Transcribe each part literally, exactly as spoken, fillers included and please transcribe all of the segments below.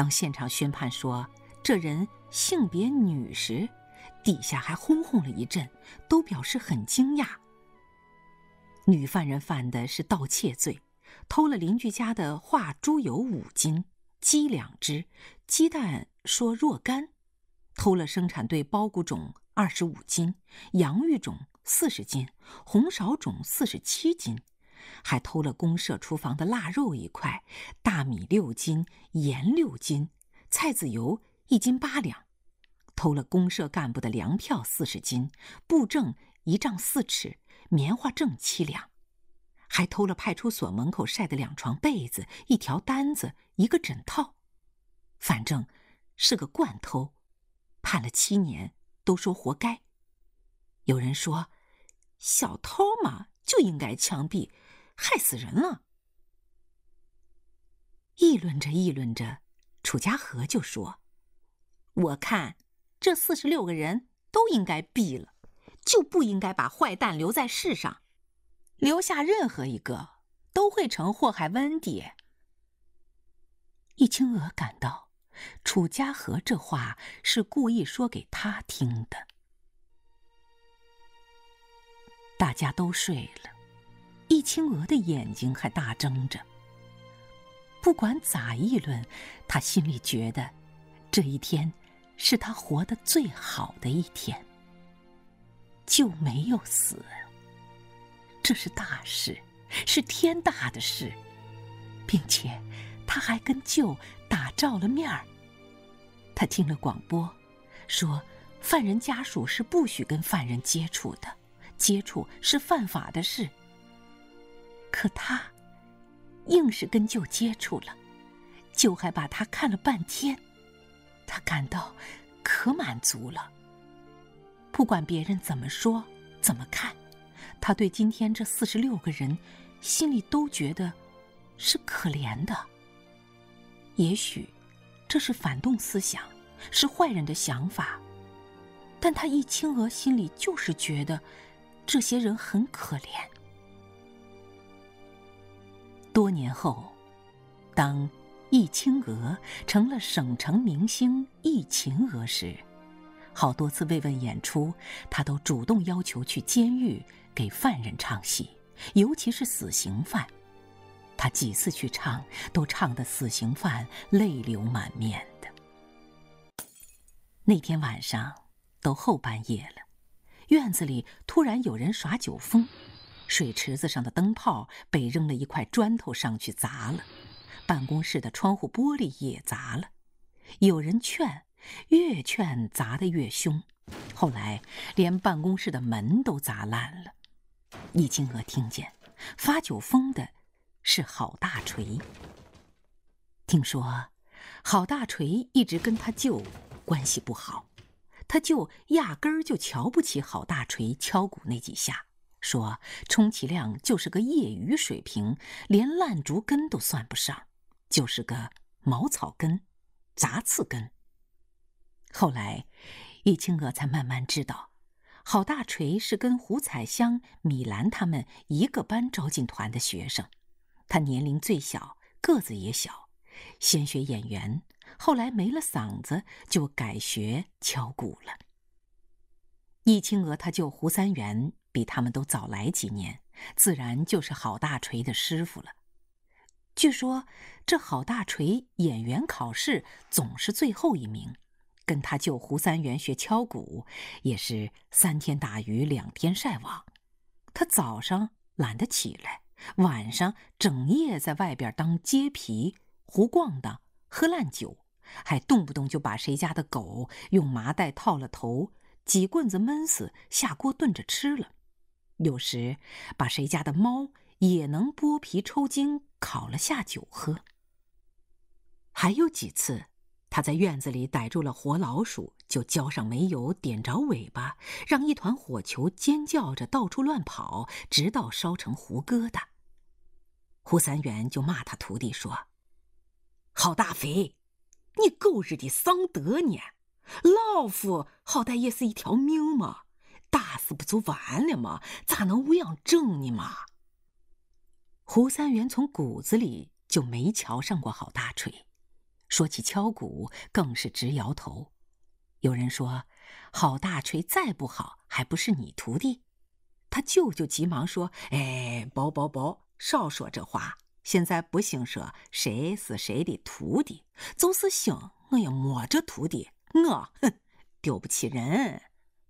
当现场宣判说这人性别女时，底下还轰轰了一阵，都表示很惊讶。女犯人犯的是盗窃罪，偷了邻居家的画猪油五斤，鸡两只，鸡蛋说若干，偷了生产队包谷种二十五斤，洋芋种四十斤，红苕种四十七斤，还偷了公社厨房的腊肉一块，大米六斤，盐六斤，菜籽油一斤八两，偷了公社干部的粮票四十斤，布证一丈四尺，棉花证七两，还偷了派出所门口晒的两床被子，一条单子，一个枕套，反正是个惯偷，判了七年，都说活该。有人说，小偷嘛就应该枪毙，害死人了。议论着议论着，楚家河就说，我看这四十六个人都应该毙了，就不应该把坏蛋留在世上，留下任何一个都会成祸害温迪。易清娥感到楚家河这话是故意说给他听的。大家都睡了，易清娥的眼睛还大睁着。不管咋议论，他心里觉得这一天是他活得最好的一天。就没有死，这是大事，是天大的事，并且他还跟舅打照了面儿。他听了广播，说犯人家属是不许跟犯人接触的，接触是犯法的事。可他硬是跟舅接触了，舅还把他看了半天，他感到可满足了。不管别人怎么说怎么看，他对今天这四十六个人心里都觉得是可怜的。也许这是反动思想，是坏人的想法，但他易清娥心里就是觉得这些人很可怜。多年后，当易清娥成了省城明星易勤娥时，好多次慰问演出，他都主动要求去监狱给犯人唱戏，尤其是死刑犯。他几次去唱，都唱得死刑犯泪流满面的。那天晚上都后半夜了，院子里突然有人耍酒疯，水池子上的灯泡被扔了一块砖头上去砸了，办公室的窗户玻璃也砸了。有人劝，越劝砸得越凶，后来连办公室的门都砸烂了。易清娥听见发酒疯的是郝大锤。听说郝大锤一直跟他舅关系不好，他舅压根儿就瞧不起郝大锤敲鼓那几下，说充其量就是个业余水平，连烂竹根都算不上，就是个茅草根、杂刺根。后来易清娥才慢慢知道，郝大锤是跟胡彩香、米兰他们一个班招进团的学生，他年龄最小，个子也小，先学演员，后来没了嗓子就改学敲鼓了。易清娥他舅胡三元比他们都早来几年，自然就是郝大锤的师傅了。据说这郝大锤演员考试总是最后一名，跟他舅胡三元学敲鼓也是三天打鱼两天晒网。他早上懒得起来，晚上整夜在外边当街皮、胡逛荡、喝烂酒，还动不动就把谁家的狗用麻袋套了头，几棍子闷死，下锅炖着吃了。有时把谁家的猫也能剥皮抽筋，烤了下酒喝。还有几次他在院子里逮住了活老鼠，就浇上煤油，点着尾巴，让一团火球尖叫着到处乱跑，直到烧成糊疙瘩。胡三元就骂他徒弟说，郝大肥，你狗日的丧德呢，老夫好歹也是一条命嘛，打死不就完了吗？咋能无样整呢嘛？胡三元从骨子里就没瞧上过郝大锤， 说起敲鼓，更是直摇头。有人说，郝大锤再不好，还不是你徒弟？他舅舅急忙说：“哎，不不不，少说这话。现在不兴说谁是谁的徒弟，就是兴我也没这徒弟，我哼，丢不起人。”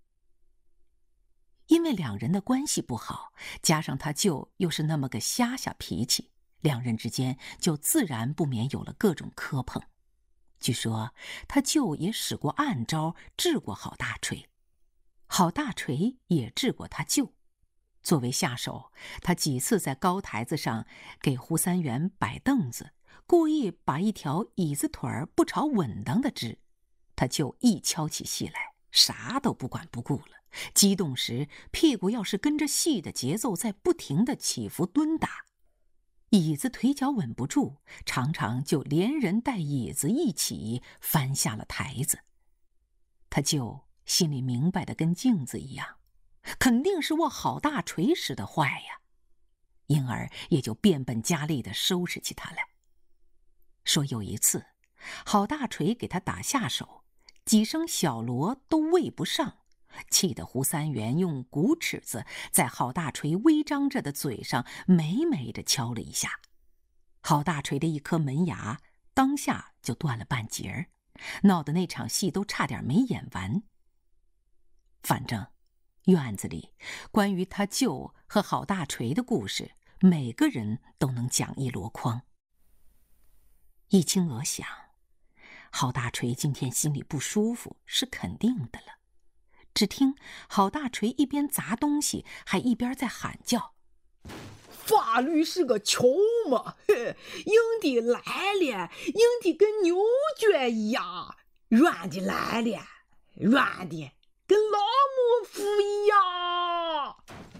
因为两人的关系不好，加上他舅又是那么个瞎瞎脾气，两人之间就自然不免有了各种磕碰。据说他舅也使过暗招治过郝大锤，郝大锤也治过他舅。作为下手，他几次在高台子上给胡三元摆凳子，故意把一条椅子腿儿不朝稳当的支，他舅一敲起戏来，啥都不管不顾了。激动时，屁股要是跟着戏的节奏在不停地起伏蹲打，椅子腿脚稳不住，常常就连人带椅子一起翻下了台子。他舅心里明白的跟镜子一样，肯定是我郝大锤使的坏呀，因而也就变本加厉地收拾起他来。说有一次，郝大锤给他打下手，几声小锣都喂不上，气得胡三元用骨尺子在郝大锤微张着的嘴上美美地敲了一下，郝大锤的一颗门牙当下就断了半截儿，闹得那场戏都差点没演完。反正院子里关于他舅和郝大锤的故事，每个人都能讲一箩筐。易清娥想，郝大锤今天心里不舒服是肯定的了。只听郝大锤一边砸东西，还一边在喊叫：“ 法律是个球嘛，硬的来了，硬的跟牛角一样，软的来了，软的跟老母夫一样。”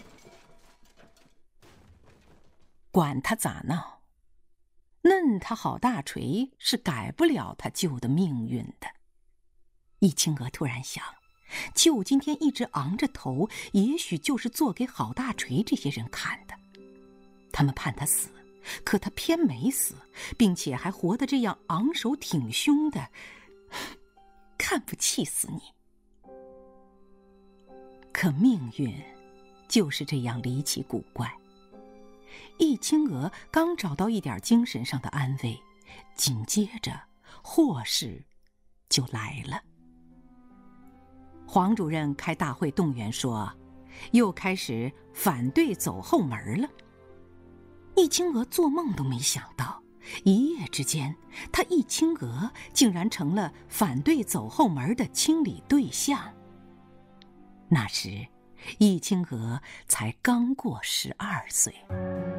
管他咋闹，嫩他郝大锤是改不了他舅的命运的。易清娥突然想，舅今天一直昂着头，也许就是做给郝大锤这些人看的。他们盼他死，可他偏没死，并且还活得这样昂首挺胸的，看不气死你。可命运就是这样离奇古怪。易清娥刚找到一点精神上的安慰，紧接着祸事就来了。黄主任开大会动员说，又开始反对走后门了。易清娥做梦都没想到，一夜之间，她易清娥竟然成了反对走后门的清理对象。那时，易清娥才刚过十二岁。